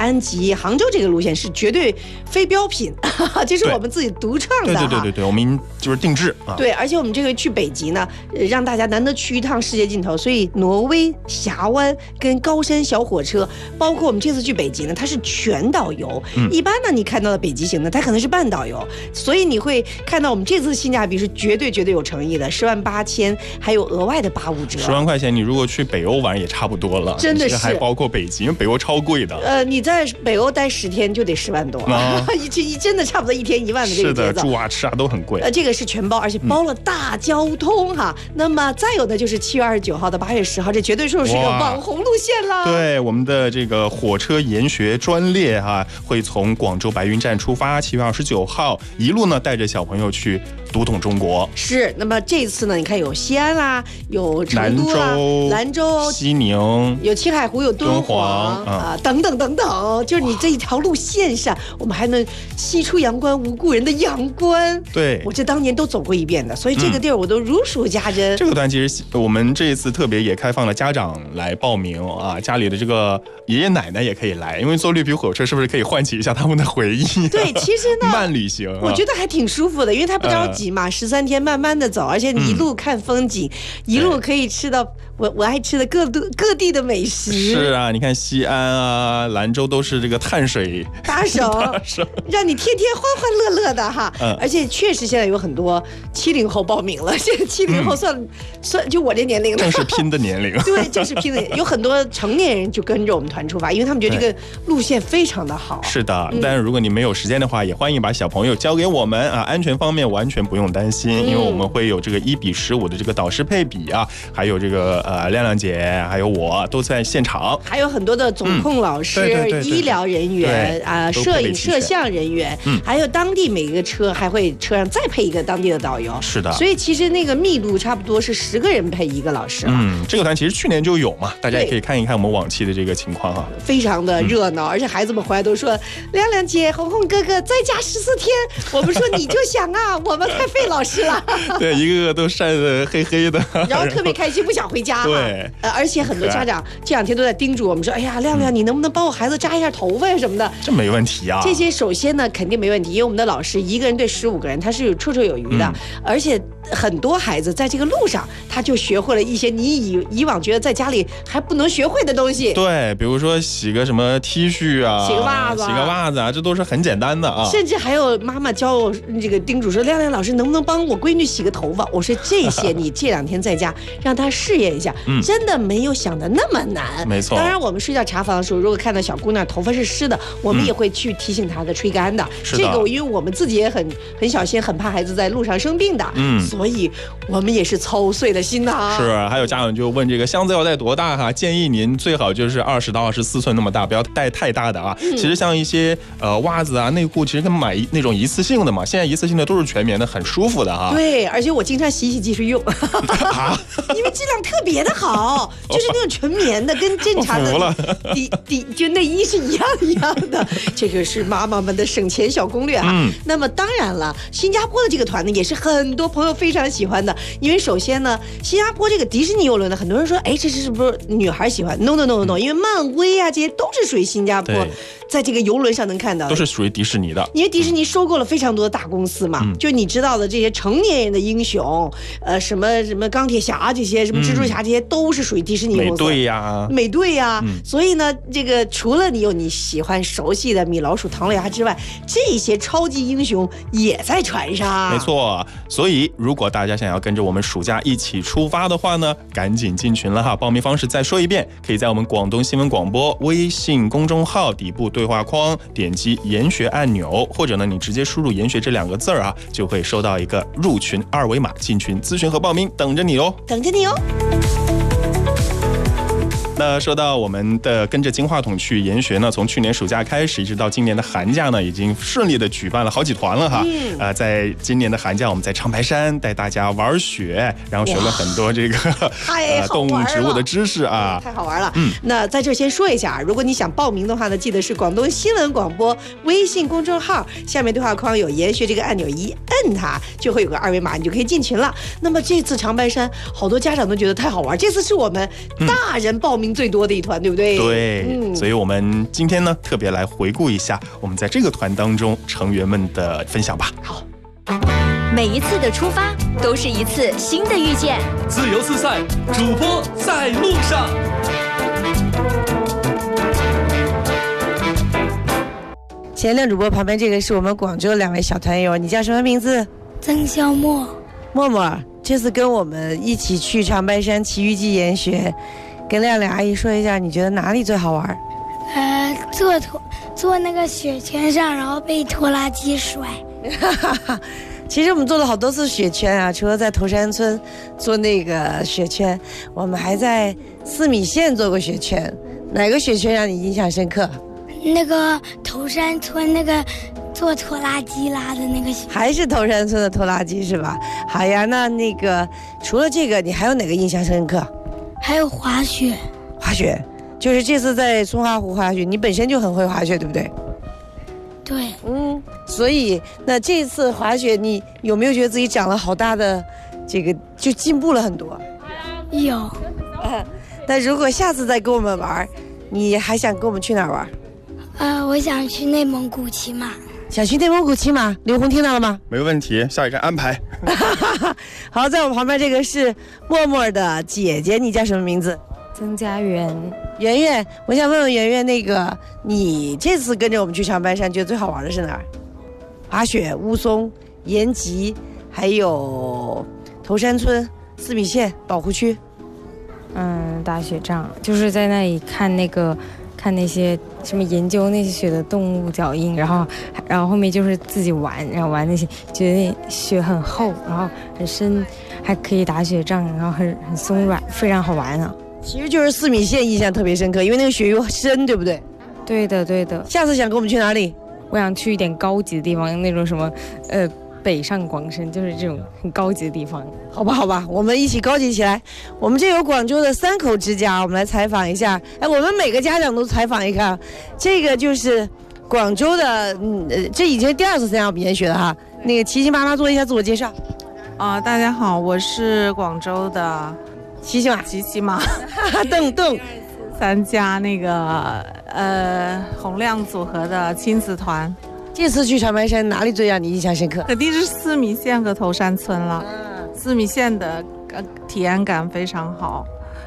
安吉、杭州这个路线是绝对非标品，这是我们自己独创的对，我们就是定制啊。 对，而且我们这个去北极呢，让大家难得去一趟世界尽头，所以挪威峡湾跟高山小火车，包括我们这次去北极呢，它是全导游。一般呢，你看到的北极行呢，它可能是半导游，所以你会看到我们这次性价比是绝对有诚意的，108000，还有额外的85折。 10万块钱，你如果去北欧玩也差不多了， 真的是， 这还包括北极，因为北欧超贵的。 你在北欧待10天就得10万多，真的差不多1天1万的这个节奏。 是的，住啊吃啊都很贵。 这个是全包，而且包了大交通哈。那么再有的就是7月29号到8月10号，这绝对是个网红路线了。 对，我们的这个火车研学专列会从广州白云站出发，7月29号一路呢带着小朋友去读懂中国。 是，那么这次呢，你看有西安啦，有成都啦，兰州、 西宁，有青海湖，有敦煌等等，就是你这一条路线上，我们还能西出阳关无故人的阳关。 对， 我这当年都走过一遍的，所以这个地儿我都如数家珍。 这个团其实我们这一次特别也开放了家长来报名啊，家里的这个爷爷奶奶也可以来，因为坐绿皮火车是不是可以唤起一下他们的回忆？ 对，其实呢， 慢旅行， 我觉得还挺舒服的，因为它不着急嘛，13天慢慢的走，而且你一路看风景，一路可以吃到我爱吃的各地的美食。 是啊，你看西安啊、兰州都是这个碳水打手，让你天天欢欢乐乐的哈。而且确实现在有很多70后报名了，现在70后算就我这年龄了， 正是拼的年龄。 对，正是拼的，有很多成年人就跟着我们团出发，因为他们觉得这个路线非常的好。 是的，但是如果你没有时间的话，也欢迎把小朋友交给我们啊，安全方面完全不用担心，因为我们会有这个1:15的这个导师配比啊，还有这个亮亮姐，还有我都在现场， 还有很多的总控老师、医疗人员摄影摄像人员，还有当地每个车还会车上再配一个当地的导游。 是的， 所以其实那个密度差不多是10个人配1个老师了。 这个团其实去年就有嘛，大家也可以看一看我们往期的这个情况啊， 非常的热闹，而且孩子们回来都说亮亮姐、红红哥哥再加14天，我们说你就想啊，我们太费老师了。 对，一个个都晒得黑黑的， 然后特别开心，不想回家。 对， 而且很多家长这2天都在叮嘱我们说，哎呀，亮亮你能不能帮我孩子扎一下头发呀什么的？ 这没问题啊。 这些首先呢肯定没问题，因为我们的老师一个人对15个人，他是有绰绰有余的，而且很多孩子在这个路上他就学会了一些你以往觉得在家里还不能学会的东西。 对，比如说洗个什么 T 恤啊， 洗个袜子啊，这都是很简单的啊。 甚至还有妈妈教我这个叮嘱说，亮亮老师能不能帮我闺女洗个头发？我说这些你这2天在家让她试验一下，真的没有想的那么难。 没错。 当然我们睡觉查房的时候，如果看到小姑娘头发是湿的，我们也会去提醒她的吹干的。这个因为我们自己也很小心，很怕孩子在路上生病的，所以我们也是操碎了心的啊。 是，还有家长就问这个箱子要带多大哈？建议您最好就是20到24寸那么大，不要带太大的啊。其实像一些袜子啊、内裤，其实可以买那种一次性的嘛。现在一次性的都是全棉的，很舒服的哈。 对，而且我经常洗继续用，因为质量特别的好，就是那种纯棉的，跟正常的就内衣是一样的。这个是妈妈们的省钱小攻略哈。那么当然了，新加坡的这个团呢，也是很多朋友非常喜欢的，因为首先呢，新加坡这个迪士尼游轮呢，很多人说，哎，这是不是女孩喜欢 ？No， 因为漫威啊这些都是属于新加坡。在这个游轮上能看到， 都是属于迪士尼的， 因为迪士尼收购了非常多的大公司嘛，就你知道的这些成年人的英雄，什么钢铁侠这些，什么蜘蛛侠这些，都是属于迪士尼公司。美队呀，所以呢，这个除了你有你喜欢熟悉的米老鼠、唐老鸭之外，这些超级英雄也在船上。 没错，所以如果大家想要跟着我们暑假一起出发的话呢，赶紧进群了哈。报名方式再说一遍，可以在我们广东新闻广播微信公众号底部对话框点击研学按钮，或者呢你直接输入研学这2个字啊，就会收到一个入群2维码，进群咨询和报名等着你哦。那说到我们的跟着金话筒去研学呢，从去年暑假开始，一直到今年的寒假呢，已经顺利的举办了好几团了哈。在今年的寒假，我们在长白山带大家玩雪，然后学了很多这个动物植物的知识啊， 太好玩了。那在这先说一下，如果你想报名的话呢，记得是广东新闻广播微信公众号下面对话框有研学这个按钮，一摁它就会有个2维码，你就可以进群了。那么这次长白山好多家长都觉得太好玩，这次是我们大人报名名最多的一团，对不对？ 对，所以我们今天呢特别来回顾一下我们在这个团当中成员们的分享吧。 好， 每一次的出发都是一次新的遇见。 自由自在，主播在路上。 前亮主播旁边这个是我们广州2位小团友，你叫什么名字？ 曾小沫。 默默，这次跟我们一起去长白山奇遇记研学，跟亮亮阿姨说一下，你觉得哪里最好玩？ 坐那个雪圈上，然后被拖拉机甩。 其实我们做了好多次雪圈啊，除了在头山村做那个雪圈，我们还在四米线做过雪圈。哪个雪圈让你印象深刻？ 那个头山村那个坐拖拉机拉的那个雪， 还是头山村的拖拉机是吧？好呀，那个除了这个，你还有哪个印象深刻？ 还有滑雪。 滑雪就是这次在松花湖滑雪，你本身就很会滑雪，对不对？ 对， 所以那这次滑雪，你有没有觉得自己长了好大的这个，就进步了很多？ 有。 那如果下次再跟我们玩，你还想跟我们去哪儿玩？ 我想去内蒙古骑马。 想去内蒙古骑马，刘红听到了吗？ 没问题，下一站安排。 好，在我旁边这个是默默的姐姐，你叫什么名字？ 曾家园。 圆圆，我想问问圆圆，那个你这次跟着我们去长白山，觉得最好玩的是哪儿？滑雪、雾凇、延吉，还有头山村、四米线保护区。 打雪仗，就是在那里看那些什么研究那些雪的动物脚印，然后后面就是自己玩，然后玩那些，觉得那雪很厚，然后很深，还可以打雪仗，然后很松软，非常好玩啊。 其实就是四米线印象特别深刻，因为那个雪又深，对不对？ 对的。 下次想跟我们去哪里？ 我想去一点高级的地方，那种什么北上广深，就是这种很高级的地方。 好吧，我们一起高级起来。我们这有广州的3口之家，我们来采访一下。我们每个家长都采访一下。这个就是广州的，这已经是第2次参加我们研学了哈。那个琪琪妈妈做一下自我介绍。 大家好，我是广州的琪琪妈，邓参加那个洪亮组合的亲子团。 这次去长白山哪里最让你印象深刻？ 肯定是四米线和头山村了。四米线的体验感非常好。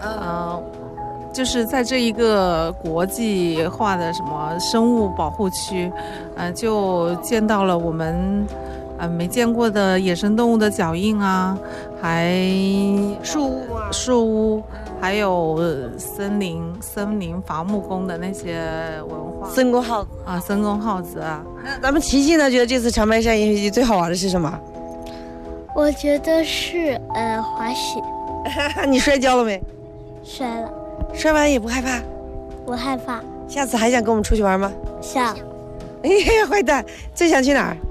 就是在这一个国际化的什么生物保护区，就见到了我们没见过的野生动物的脚印啊，还树屋，还有森林伐木工的那些文化。 森工耗子啊。 咱们琪琪呢，觉得这次长白山研学季最好玩的是什么？ 我觉得是滑雪。 你摔跤了没？ 摔了。 摔完也不害怕？ 不害怕。 下次还想跟我们出去玩吗？ 想。 坏蛋，最想去哪儿？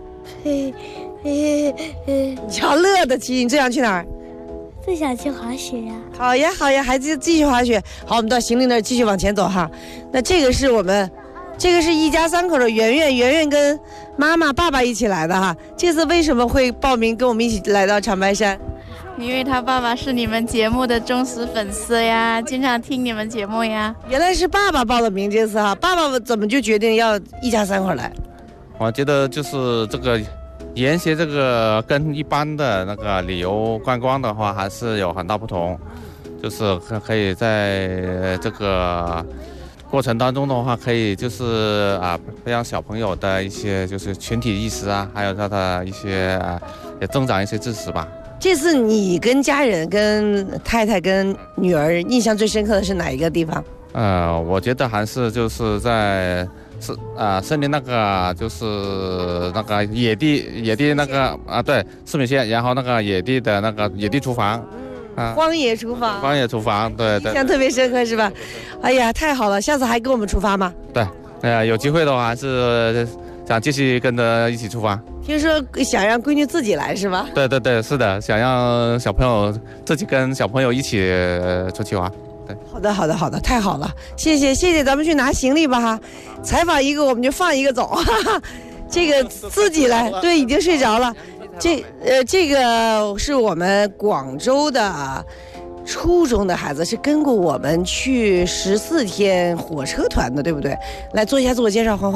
你瞧乐的琪，你最想去哪儿？ 最想去滑雪呀。 好呀，孩子继续滑雪。好，我们到行李那儿继续往前走哈。那这个是一家3口的圆圆跟妈妈爸爸一起来的哈。这次为什么会报名跟我们一起来到长白山？ 因为他爸爸是你们节目的忠实粉丝呀，经常听你们节目呀。 原来是爸爸报的名这次哈。爸爸怎么就决定要一家3口来？ 我觉得就是这个研学这个跟一般的那个旅游观光的话还是有很大不同，就是可以在这个过程当中的话，可以就是培养小朋友的一些就是群体意识啊，还有他的一些也增长一些知识吧。 这次你跟家人、跟太太、跟女儿印象最深刻的是哪一个地方？ 我觉得还是就是在森林那个就是那个野地那个对4米线，然后那个野地的那个野地厨房。 荒野厨房， 对， 印象特别深刻是吧？哎呀，太好了，下次还跟我们出发吗？ 对，有机会的话还是想继续跟着一起出发。 听说想让闺女自己来是吧？ 对，是的，想让小朋友自己跟小朋友一起出去玩。对， 好的，太好了，谢谢，咱们去拿行李吧哈。采访一个我们就放一个走，哈哈，这个自己来，对，已经睡着了。这个是我们广州的初中的孩子是跟过我们去14天火车团的，对不对？来做一下自我介绍，欢欢。